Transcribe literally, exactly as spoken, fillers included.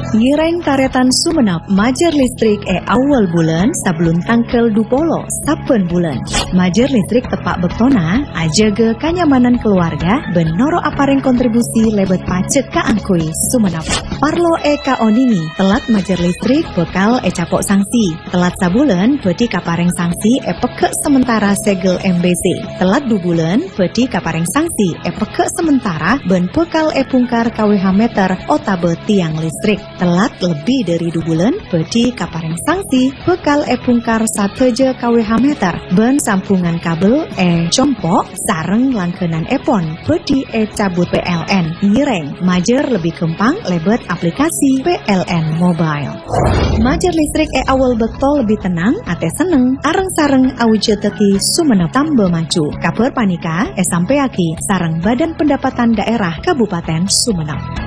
Ngireng karetan Sumenep majer listrik e awal bulan sebelum tangkel dupolo saben bulan. Majer listrik tepak bektona ajaga kenyamanan keluarga benoro apareng kontribusi lebet pacek ka angkui Sumenep. Parlo e kaoningi telat majer listrik bekal e capok sanksi. Telat sabulan beti kapareng sanksi e pekek sementara segel M B C. Telat du bulan beti kapareng sanksi e pekek sementara ben bekal e pungkar K W H meter otabe tiang listrik. Telat lebih dari dua bulan, beti kapareng sanksi, bekal e pungkar sateje K W H meter, ben sampungan kabel e compok, sareng langkenan epon, beti e cabut P L N, ngireng, majer lebih kempang lebet aplikasi P L N mobile. Majer listrik e awal bekto lebih tenang, ate seneng, areng sareng awuje teki Sumenep tambah maju, kabar panika e sampeaki, sareng Badan Pendapatan Daerah Kabupaten Sumenep.